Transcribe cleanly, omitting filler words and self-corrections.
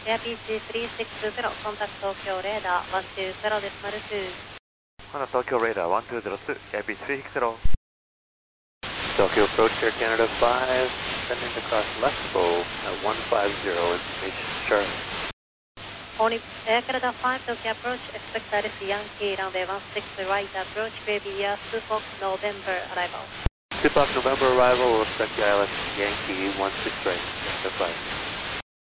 AirPC 360, contact Tokyo radar 120 decimal 2. Honda Tokyo radar 1202, AirPC 360. Tokyo approach Air Canada 5, sending across left full at 150, information Charlie. Only Air Canada 5, Tokyo approach, expect direct Yankee runway 16 right approach, baby 2 Fox November arrival. 2 Fox November arrival, we'll expect the ILS Yankee 16 right, Canada 5.